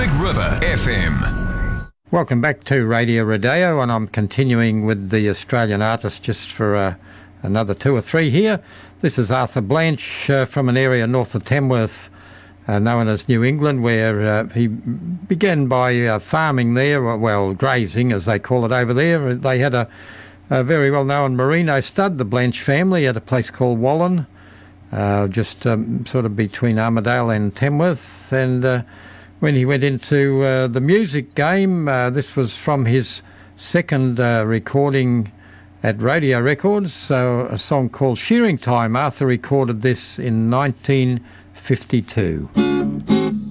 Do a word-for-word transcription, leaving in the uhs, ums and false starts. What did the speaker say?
Big River F M. Welcome back to Radio Rodeo, and I'm continuing with the Australian artist just for uh, another two or three here. This is Arthur Blanche uh, from an area north of Tamworth, uh, known as New England, where uh, he began by uh, farming there, well, grazing as they call it over there. They had a, a very well-known merino stud, the Blanche family, at a place called Wallen, uh, just um, sort of between Armidale and Tamworth. And uh, when he went into uh, the music game, uh, this was from his second uh, recording at Radio Records, so a song called Shearing Time. Arthur recorded this in nineteen fifty-two.